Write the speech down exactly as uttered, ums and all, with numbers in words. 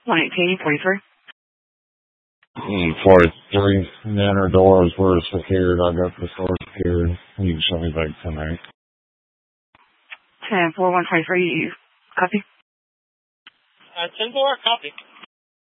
one eighteen, forty-three. Mm, forty-three. And the inner doors were secured. I got the door secured. You can show me back tonight. ten four, one twenty-three, copy? Uh, ten four, copy.